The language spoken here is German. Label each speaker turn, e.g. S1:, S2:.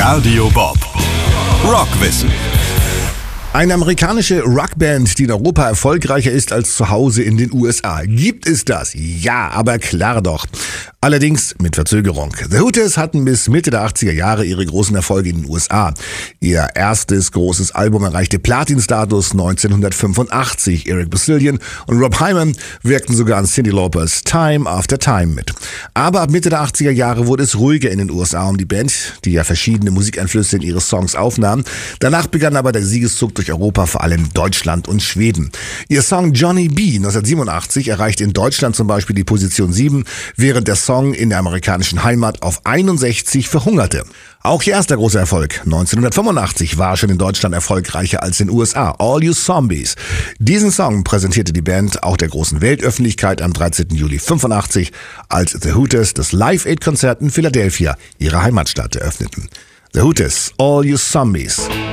S1: Radio Bob. Rockwissen.
S2: Eine amerikanische Rockband, die in Europa erfolgreicher ist als zu Hause in den USA. Gibt es das? Ja, aber klar doch. Allerdings mit Verzögerung. The Hooters hatten bis Mitte der 80er Jahre ihre großen Erfolge in den USA. Ihr erstes großes Album erreichte Platin-Status 1985. Eric Bazillion und Rob Hyman wirkten sogar an Cyndi Laupers Time After Time mit. Aber ab Mitte der 80er Jahre wurde es ruhiger in den USA um die Band, die ja verschiedene Musikeinflüsse in ihre Songs aufnahm. Danach begann aber der Siegeszug durch Europa, vor allem Deutschland und Schweden. Ihr Song Johnny B. 1987 erreichte in Deutschland zum Beispiel die Position 7, während der Song in der amerikanischen Heimat auf 61 verhungerte. Auch ihr erster großer Erfolg 1985 war schon in Deutschland erfolgreicher als in den USA, All You Zombies. Diesen Song präsentierte die Band auch der großen Weltöffentlichkeit am 13. Juli 85, als The Hooters das Live-Aid-Konzert in Philadelphia, ihrer Heimatstadt, eröffneten. The Hooters, All You Zombies.